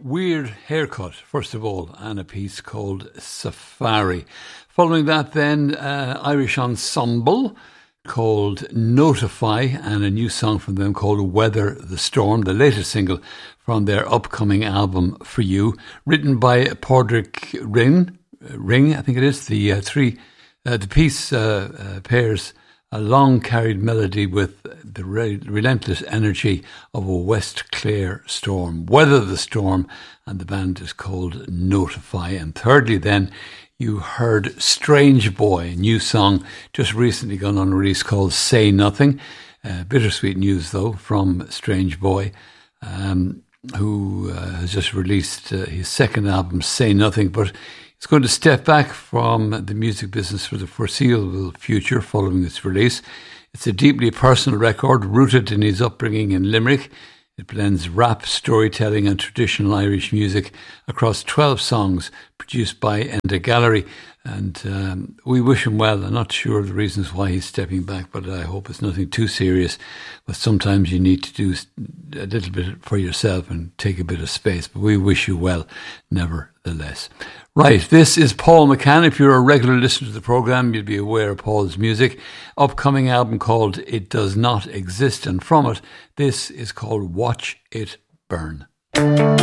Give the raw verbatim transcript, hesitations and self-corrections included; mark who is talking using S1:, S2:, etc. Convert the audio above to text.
S1: Weird Haircut, first of all, and a piece called Safari. Following that then, uh, Irish ensemble called Notify, and a new song from them called Weather the Storm, the latest single from their upcoming album For You, written by Padraig Ring, Ring, I think it is. The uh, three, uh, the piece uh, uh, pairs a long-carried melody with the re- relentless energy of a West Clare storm. Weather the Storm, and the band is called Notify. And thirdly then, you heard Strange Boy, a new song just recently gone on release called Say Nothing. Uh, bittersweet news, though, from Strange Boy, um, who uh, has just released uh, his second album, Say Nothing, but he's going to step back from the music business for the foreseeable future following its release. It's a deeply personal record rooted in his upbringing in Limerick. It blends rap, storytelling and traditional Irish music across twelve songs produced by Enda Gallery. And um, we wish him well. I'm not sure of the reasons why he's stepping back, but I hope it's nothing too serious. But sometimes you need to do a little bit for yourself and take a bit of space. But we wish you well, nevertheless. Right, this is Paul McCann. If you're a regular listener to the programme, you'll be aware of Paul's music. Upcoming album called It Does Not Exist, and from it, this is called Watch It Burn.